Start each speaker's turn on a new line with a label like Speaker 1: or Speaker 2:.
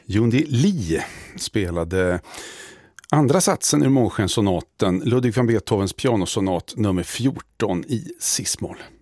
Speaker 1: Yundi Lee spelade andra satsen ur Månskenssonaten, Ludwig van Beethovens pianosonat nummer 14 i cis-moll.